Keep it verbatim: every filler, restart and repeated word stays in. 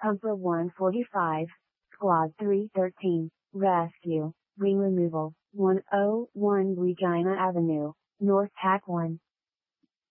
Pumper one forty-five, Squad three thirteen, Rescue, Wing Removal, one oh one Regina Avenue, North Tack one.